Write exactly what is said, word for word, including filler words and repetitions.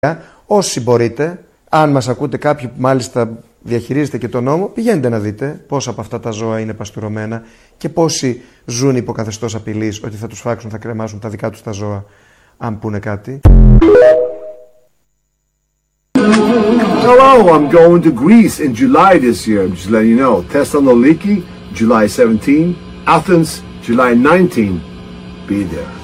Όσοι μπορείτε, αν μας ακούτε κάποιοι που μάλιστα διαχειρίζετε και τον νόμο, πηγαίνετε να δείτε πόσα από αυτά τα ζώα είναι παστουρωμένα και πόσοι ζουν υπό καθεστώς απειλής ότι θα τους φάξουν, θα κρεμάσουν τα δικά τους τα ζώα, αν πούνε κάτι. Hello, I'm going to Greece in July this year. I'm just letting you know. Thessaloniki, July seventeenth. Athens, July nineteenth. Be there.